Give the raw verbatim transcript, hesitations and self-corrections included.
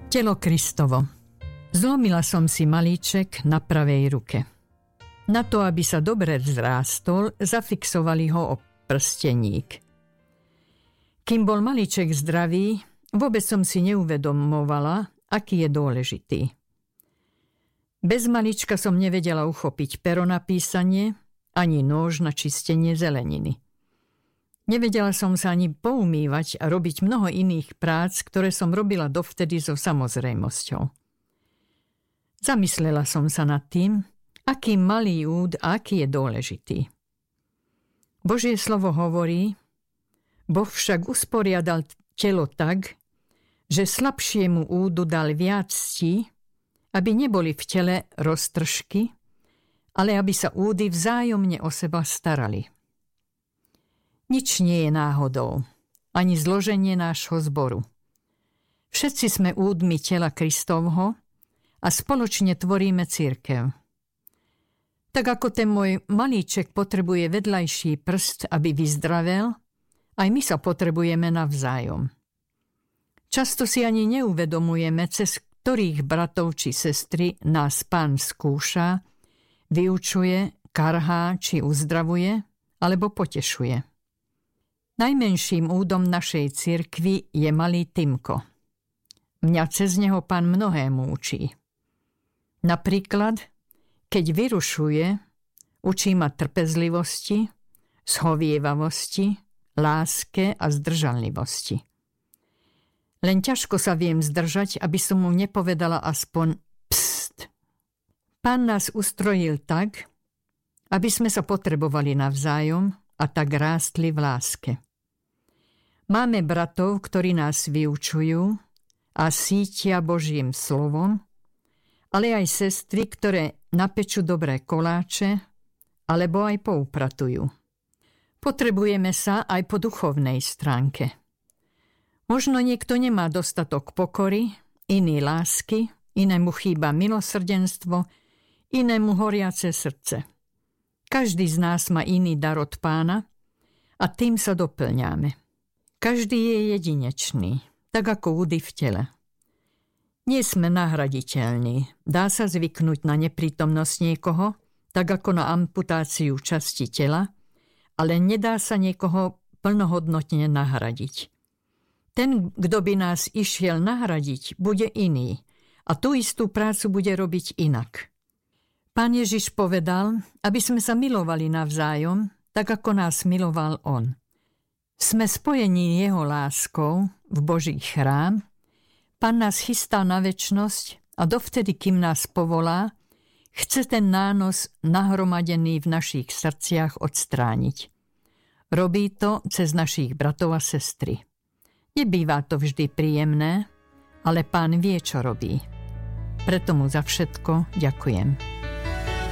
Telo Kristovo. Zlomila som si malíček na pravej ruke. Na to, aby sa dobre vzrástol, zafixovali ho o prsteník. Kým bol malíček zdravý, vôbec som si neuvedomovala, aký je dôležitý. Bez malička som nevedela uchopiť pero na písanie, ani nôž na čistenie zeleniny. Nevedela som sa ani poumývať a robiť mnoho iných prác, ktoré som robila dovtedy so samozrejmosťou. Zamyslela som sa nad tým, aký malý úd a aký je dôležitý. Božie slovo hovorí: Boh však usporiadal telo tak, že slabšiemu údu dal viac cti, aby neboli v tele roztržky, ale aby sa údy vzájomne o seba starali. Nič nie je náhodou, ani zloženie nášho zboru. Všetci sme údmi tela Kristovho a spoločne tvoríme cirkev. Tak ako ten môj malíček potrebuje vedľajší prst, aby vyzdravel, aj my sa potrebujeme navzájom. Často si ani neuvedomujeme, cez ktorých bratov či sestry nás Pán skúša, vyučuje, karhá či uzdravuje, alebo potešuje. Najmenším údom našej cirkvi je malý Timko. Mňa cez neho Pán mnohé múči. Napríklad, keď vyrušuje, učí ma trpezlivosti, zhovievavosti, láske a zdržanlivosti. Len ťažko sa viem zdržať, aby som mu nepovedala aspoň pst. Pán nás ustrojil tak, aby sme sa potrebovali navzájom a tak rástli v láske. Máme bratov, ktorí nás vyučujú a sítia Božím slovom, ale aj sestry, ktoré napečú dobré koláče alebo aj poupratujú. Potrebujeme sa aj po duchovnej stránke. Možno niekto nemá dostatok pokory, iný lásky, inému chýba milosrdenstvo, inému horiace srdce. Každý z nás má iný dar od Pána a tým sa doplňame. Každý je jedinečný, tak ako údy v tele. Nie sme nahraditeľní. Dá sa zvyknúť na neprítomnosť niekoho, tak ako na amputáciu časti tela, ale nedá sa niekoho plnohodnotne nahradiť. Ten, kto by nás išiel nahradiť, bude iný a tú istú prácu bude robiť inak. Pán Ježiš povedal, aby sme sa milovali navzájom, tak ako nás miloval on. Sme spojení jeho láskou v Boží chrám. Pán nás chystá na večnosť a dovtedy, kým nás povolá, chce ten nános nahromadený v našich srdciach odstrániť. Robí to cez našich bratov a sestry. Nebývá to vždy príjemné, ale Pán vie, čo robí. Preto mu za všetko ďakujem.